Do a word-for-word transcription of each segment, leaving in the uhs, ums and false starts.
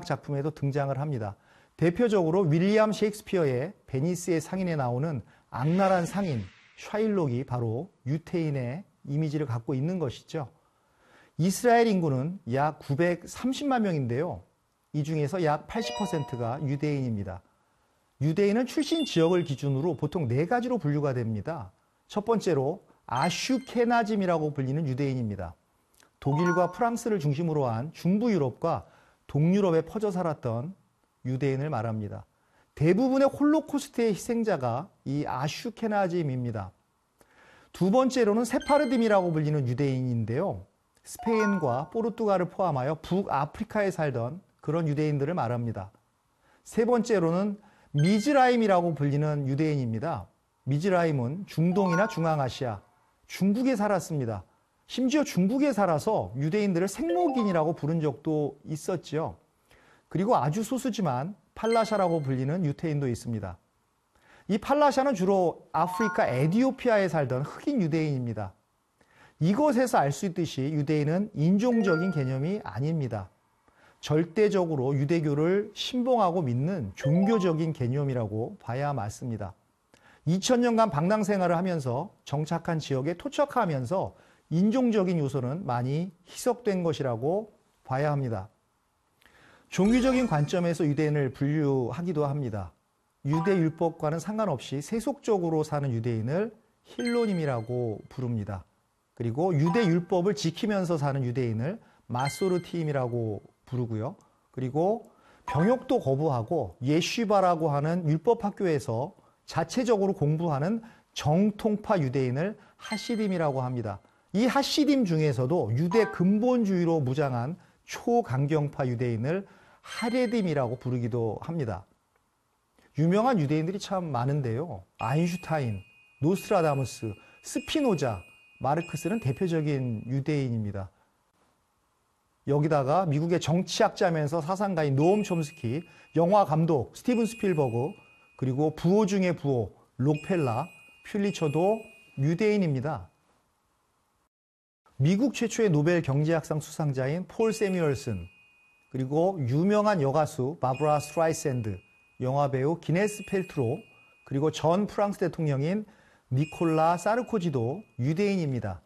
작품에도 등장을 합니다. 대표적으로 윌리엄 셰익스피어의 베니스의 상인에 나오는 악랄한 상인 샤일록이 바로 유태인의 이미지를 갖고 있는 것이죠. 이스라엘 인구는 약 구백삼십만 명인데요. 이 중에서 약 팔십 퍼센트가 유대인입니다. 유대인은 출신 지역을 기준으로 보통 네 가지로 분류가 됩니다. 첫 번째로 아슈케나즘이라고 불리는 유대인입니다. 독일과 프랑스를 중심으로 한 중부 유럽과 동유럽에 퍼져 살았던 유대인을 말합니다. 대부분의 홀로코스트의 희생자가 이 아슈케나즘입니다. 두 번째로는 세파르딤이라고 불리는 유대인인데요. 스페인과 포르투갈을 포함하여 북아프리카에 살던 그런 유대인들을 말합니다. 세 번째로는 미즈라임이라고 불리는 유대인입니다. 미즈라임은 중동이나 중앙아시아, 중국에 살았습니다. 심지어 중국에 살아서 유대인들을 생목인이라고 부른 적도 있었죠. 그리고 아주 소수지만 팔라샤라고 불리는 유태인도 있습니다. 이 팔라샤는 주로 아프리카 에티오피아에 살던 흑인 유대인입니다. 이것에서 알 수 있듯이 유대인은 인종적인 개념이 아닙니다. 절대적으로 유대교를 신봉하고 믿는 종교적인 개념이라고 봐야 맞습니다. 이천 년간 방랑 생활을 하면서 정착한 지역에 토착하면서 인종적인 요소는 많이 희석된 것이라고 봐야 합니다. 종교적인 관점에서 유대인을 분류하기도 합니다. 유대 율법과는 상관없이 세속적으로 사는 유대인을 힐로님이라고 부릅니다. 그리고 유대 율법을 지키면서 사는 유대인을 마소르티임이라고 부르고요. 그리고 병역도 거부하고 예쉬바라고 하는 율법 학교에서 자체적으로 공부하는 정통파 유대인을 하시딤이라고 합니다. 이 하시딤 중에서도 유대 근본주의로 무장한 초강경파 유대인을 하레딤이라고 부르기도 합니다. 유명한 유대인들이 참 많은데요. 아인슈타인, 노스트라다무스, 스피노자, 마르크스는 대표적인 유대인입니다. 여기다가 미국의 정치학자면서 사상가인 노엄 촘스키, 영화 감독 스티븐 스필버그, 그리고 부호 중의 부호 록펠라, 퓰리처도 유대인입니다. 미국 최초의 노벨 경제학상 수상자인 폴 세뮤얼슨, 그리고 유명한 여가수 바브라 스트라이샌드, 영화배우 기네스 펠트로, 그리고 전 프랑스 대통령인 니콜라 사르코지도 유대인입니다.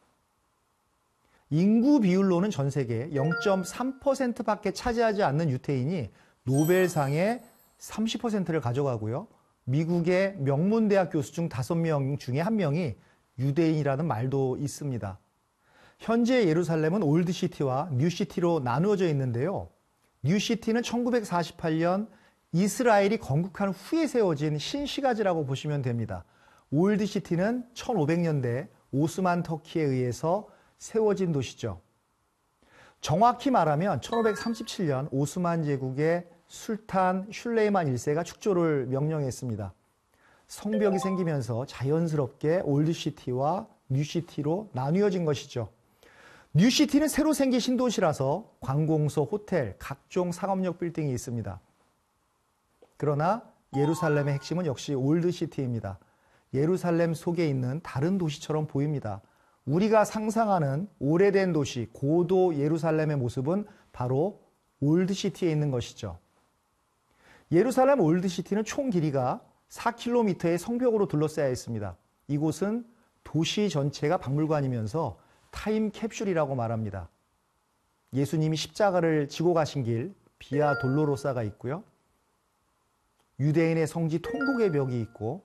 인구 비율로는 전 세계 영 점 삼 퍼센트밖에 차지하지 않는 유태인이 노벨상의 삼십 퍼센트를 가져가고요. 미국의 명문대학 교수 중 다섯 명 중에 한 명이 유대인이라는 말도 있습니다. 현재 예루살렘은 올드시티와 뉴시티로 나누어져 있는데요. 뉴시티는 천구백사십팔 년 이스라엘이 건국한 후에 세워진 신시가지라고 보시면 됩니다. 올드시티는 천오백 년대 오스만 터키에 의해서 세워진 도시죠. 정확히 말하면 천오백삼십칠 년 오스만 제국의 술탄 슐레이만 일 세가 축조를 명령했습니다. 성벽이 생기면서 자연스럽게 올드시티와 뉴시티로 나뉘어진 것이죠. 뉴시티는 새로 생긴 신도시라서 관공서, 호텔, 각종 상업용 빌딩이 있습니다. 그러나 예루살렘의 핵심은 역시 올드시티입니다. 예루살렘 속에 있는 다른 도시처럼 보입니다. 우리가 상상하는 오래된 도시, 고도 예루살렘의 모습은 바로 올드시티에 있는 것이죠. 예루살렘 올드시티는 총 길이가 사 킬로미터의 성벽으로 둘러싸여 있습니다. 이곳은 도시 전체가 박물관이면서 타임캡슐이라고 말합니다. 예수님이 십자가를 지고 가신 길, 비아 돌로로사가 있고요. 유대인의 성지 통곡의 벽이 있고,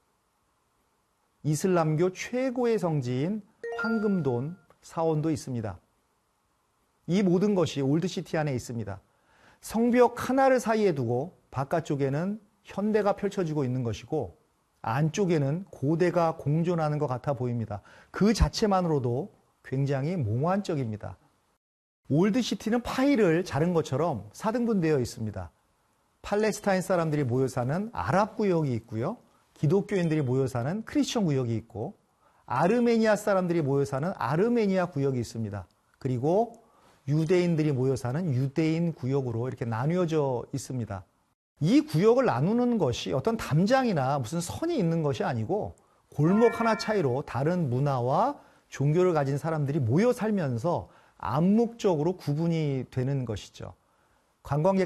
이슬람교 최고의 성지인 황금돈 사원도 있습니다. 이 모든 것이 올드시티 안에 있습니다. 성벽 하나를 사이에 두고 바깥쪽에는 현대가 펼쳐지고 있는 것이고 안쪽에는 고대가 공존하는 것 같아 보입니다. 그 자체만으로도 굉장히 몽환적입니다. 올드시티는 파이를 자른 것처럼 사등분되어 있습니다. 팔레스타인 사람들이 모여 사는 아랍 구역이 있고요. 기독교인들이 모여 사는 크리스천 구역이 있고, 아르메니아 사람들이 모여 사는 아르메니아 구역이 있습니다. 그리고 유대인들이 모여 사는 유대인 구역으로 이렇게 나뉘어져 있습니다. 이 구역을 나누는 것이 어떤 담장이나 무슨 선이 있는 것이 아니고 골목 하나 차이로 다른 문화와 종교를 가진 사람들이 모여 살면서 암묵적으로 구분이 되는 것이죠. 관광객